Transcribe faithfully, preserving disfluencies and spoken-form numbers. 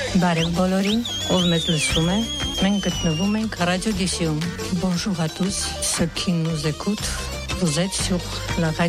Բարև բոլորին, ով մեզ լսում է, մենք գտնվում ենք Ռադիո Դիսիում։ Bonjour à tous, ceux qui nous écoutent, vous êtes sur la radio